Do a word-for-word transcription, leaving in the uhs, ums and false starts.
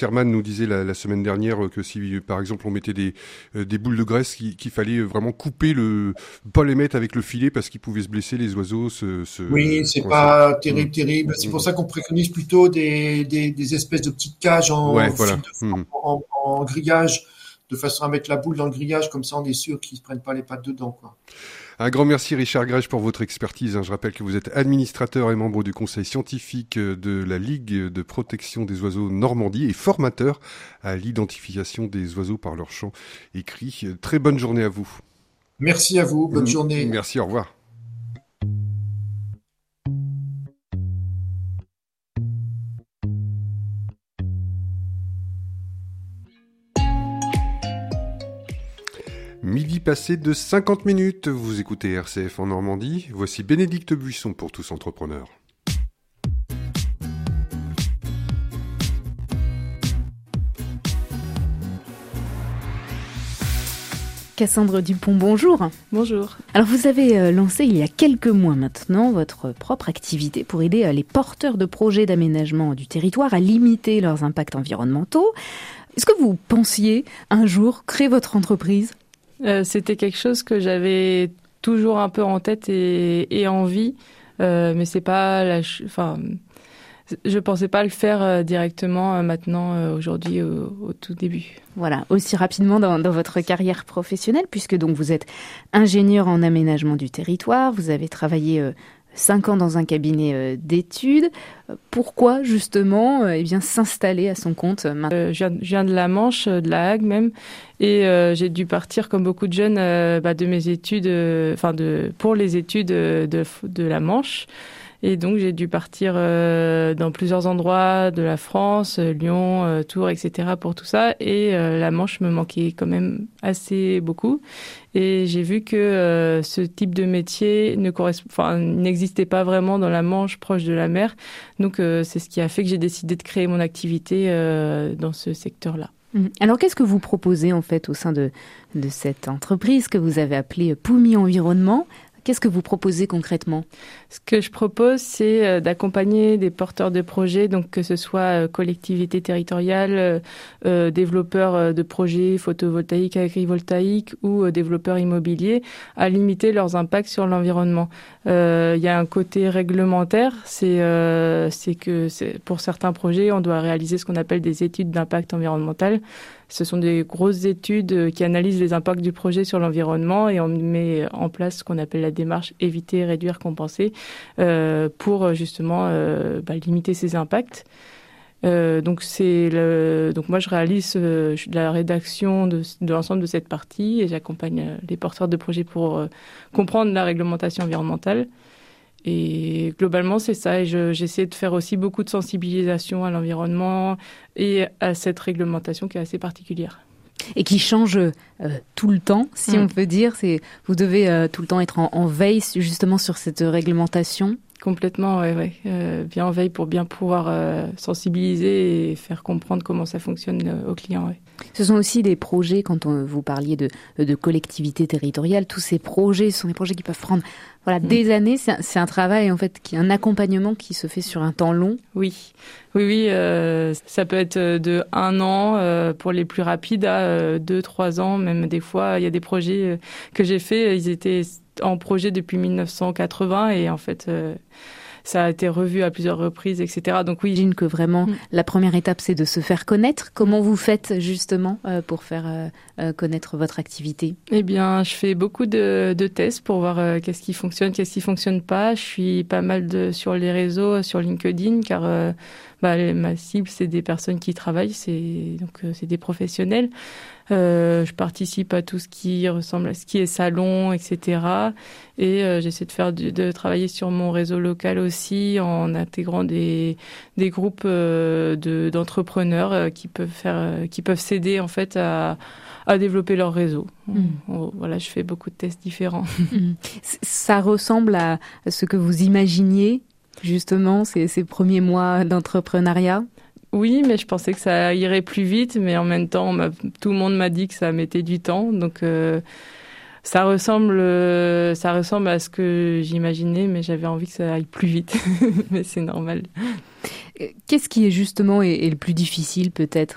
Terman nous disait la, la semaine dernière que si, par exemple, on mettait des, euh, des boules de graisse, qu'il, qu'il fallait vraiment couper le, pas les mettre avec le filet parce qu'ils pouvaient se blesser, les oiseaux. Se, se oui, c'est coincer. pas terrible, Mmh. terrible. C'est Mmh. pour ça qu'on préconise plutôt des, des, des espèces de petites cages en, Ouais, voilà. de, Mmh. en, en grillage, de façon à mettre la boule dans le grillage, comme ça on est sûr qu'ils ne se prennent pas les pattes dedans, quoi. Un grand merci Richard Grèche pour votre expertise. Je rappelle que vous êtes administrateur et membre du conseil scientifique de la Ligue de protection des oiseaux Normandie et formateur à l'identification des oiseaux par leur chant écrit. Très bonne journée à vous. Merci à vous, bonne journée. Merci, au revoir. Midi passé de cinquante minutes, vous écoutez R C F en Normandie. Voici Bénédicte Buisson pour Tous Entrepreneurs. Cassandre Dupont, bonjour. Bonjour. Alors vous avez lancé il y a quelques mois maintenant votre propre activité pour aider les porteurs de projets d'aménagement du territoire à limiter leurs impacts environnementaux. Est-ce que vous pensiez un jour créer votre entreprise ? euh, C'était quelque chose que j'avais toujours un peu en tête et, et envie, euh, mais c'est pas la... Ch- enfin, je pensais pas le faire euh, directement euh, maintenant, euh, aujourd'hui, au, au tout début. Voilà, aussi rapidement dans, dans votre carrière professionnelle, puisque donc vous êtes ingénieur en aménagement du territoire, vous avez travaillé euh, cinq ans dans un cabinet euh, d'études. Pourquoi justement euh, eh bien, s'installer à son compte maintenant ? euh, je, viens, je viens de la Manche, de la Hague même, et euh, j'ai dû partir comme beaucoup de jeunes euh, bah, de mes études, enfin euh, de pour les études de, de, de la Manche. Et donc, j'ai dû partir euh, dans plusieurs endroits de la France, Lyon, euh, Tours, et cetera pour tout ça. Et euh, la Manche me manquait quand même assez beaucoup. Et j'ai vu que euh, ce type de métier ne correspond, enfin, n'existait pas vraiment dans la Manche, proche de la mer. Donc, euh, c'est ce qui a fait que j'ai décidé de créer mon activité euh, dans ce secteur-là. Alors, qu'est-ce que vous proposez en fait au sein de, de cette entreprise que vous avez appelée Poumi Environnement ? Qu'est-ce que vous proposez concrètement ? Ce que je propose, c'est d'accompagner des porteurs de projets, donc que ce soit collectivités territoriales, euh, développeurs de projets photovoltaïques, agrivoltaïques ou euh, développeurs immobiliers, à limiter leurs impacts sur l'environnement. Euh, il y a un côté réglementaire, c'est, euh, c'est que c'est, pour certains projets, on doit réaliser ce qu'on appelle des études d'impact environnemental. Ce sont des grosses études qui analysent les impacts du projet sur l'environnement et on met en place ce qu'on appelle la démarche éviter, réduire, compenser euh, pour justement euh, bah, limiter ces impacts. Euh, donc c'est le, donc moi je réalise euh, la rédaction de, de l'ensemble de cette partie et j'accompagne les porteurs de projets pour euh, comprendre la réglementation environnementale. Et globalement, c'est ça. Et je, j'essaie de faire aussi beaucoup de sensibilisation à l'environnement et à cette réglementation qui est assez particulière. Et qui change euh, tout le temps, si mmh. on peut dire. C'est, vous devez euh, tout le temps être en, en veille justement sur cette réglementation. Complètement, ouais, ouais. Euh, bien en veille pour bien pouvoir euh, sensibiliser et faire comprendre comment ça fonctionne euh, aux clients. Ouais. Ce sont aussi des projets, quand on, vous parliez de, de collectivités territoriales, tous ces projets sont des projets qui peuvent prendre voilà, mmh. des années. C'est un, c'est un travail, en fait, qui, un accompagnement qui se fait sur un temps long. Oui, oui, oui. Euh, ça peut être de un an euh, pour les plus rapides à euh, deux, trois ans. Même des fois, il y a des projets euh, que j'ai faits, ils étaient en projet depuis mille neuf cent quatre-vingts et en fait... Euh, ça a été revu à plusieurs reprises, et cetera. Donc oui, j'imagine que vraiment mmh. la première étape, c'est de se faire connaître. Comment vous faites justement euh, pour faire euh, euh, connaître votre activité ? Eh bien, je fais beaucoup de, de tests pour voir euh, qu'est-ce qui fonctionne, qu'est-ce qui fonctionne pas. Je suis pas mal de, sur les réseaux, sur LinkedIn, car euh, bah, ma cible, c'est des personnes qui travaillent, c'est, donc euh, c'est des professionnels. Euh, je participe à tout ce qui ressemble à ce qui est salon, et cetera. Et euh, j'essaie de faire de, de travailler sur mon réseau local aussi en intégrant des des groupes euh, de d'entrepreneurs euh, qui peuvent faire euh, qui peuvent s'aider en fait à à développer leur réseau. Mmh. On, voilà, je fais beaucoup de tests différents. Mmh. Ça ressemble à ce que vous imaginiez justement ces ces premiers mois d'entrepreneuriat ? Oui, mais je pensais que ça irait plus vite, mais en même temps, tout le monde m'a dit que ça mettait du temps, donc euh, ça ressemble, euh, ça ressemble à ce que j'imaginais, mais j'avais envie que ça aille plus vite, mais c'est normal. Qu'est-ce qui est justement est, est le plus difficile peut-être